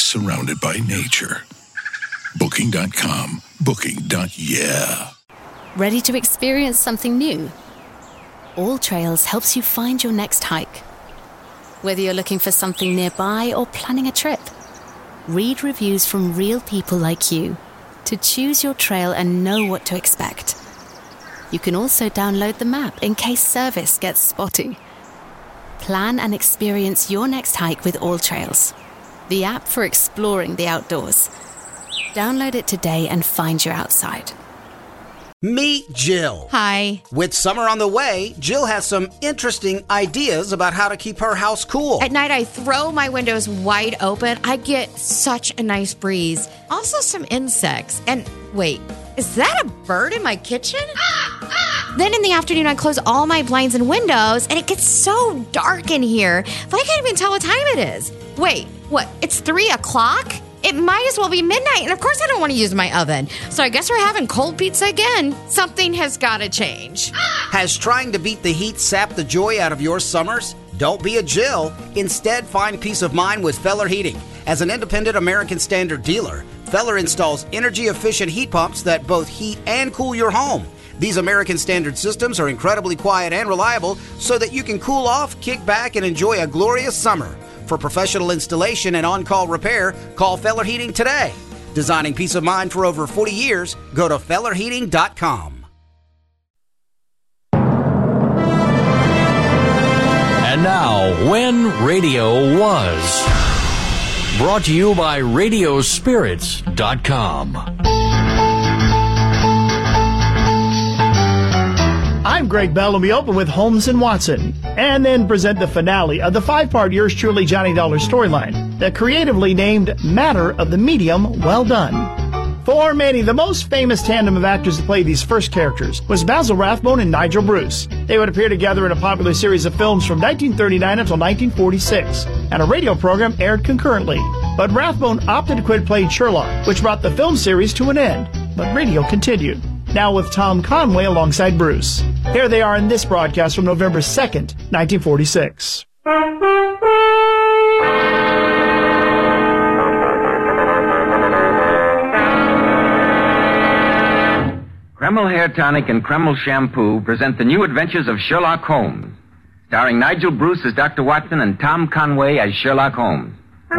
surrounded by nature. Booking.com. Booking.yeah. Ready to experience something new? All Trails helps you find your next hike. Whether you're looking for something nearby or planning a trip, read reviews from real people like you to choose your trail and know what to expect. You can also download the map in case service gets spotty. Plan and experience your next hike with All Trails, the app for exploring the outdoors. Download it today and find your outside. Meet Jill. Hi. With summer on the way, Jill has some interesting ideas about how to keep her house cool. At night, I throw my windows wide open. I get such a nice breeze. Also some insects. And wait, is that a bird in my kitchen? Then in the afternoon, I close all my blinds and windows, and it gets so dark in here that I can't even tell what time it is. Wait, what? It's 3 o'clock? It might as well be midnight, and of course I don't want to use my oven. So I guess we're having cold pizza again. Something has got to change. Has trying to beat the heat sapped the joy out of your summers? Don't be a Jill. Instead, find peace of mind with Feller Heating. As an independent American Standard dealer, Feller installs energy-efficient heat pumps that both heat and cool your home. These American Standard systems are incredibly quiet and reliable so that you can cool off, kick back, and enjoy a glorious summer. For professional installation and on-call repair, call Feller Heating today. Designing peace of mind for over 40 years, go to fellerheating.com. And now, When Radio Was. Brought to you by Radiospirits.com. I'm Greg Bell, and we open with Holmes and Watson, and then present the finale of the 5-part Yours Truly Johnny Dollar storyline, the creatively named Matter of the Medium Well Done. For many, the most famous tandem of actors to play these first characters was Basil Rathbone and Nigel Bruce. They would appear together in a popular series of films from 1939 until 1946, and a radio program aired concurrently. But Rathbone opted to quit playing Sherlock, which brought the film series to an end, but radio continued. Now with Tom Conway alongside Bruce. Here they are in this broadcast from November 2nd, 1946. Kreml Hair Tonic and Kreml Shampoo present the new adventures of Sherlock Holmes, starring Nigel Bruce as Dr. Watson and Tom Conway as Sherlock Holmes.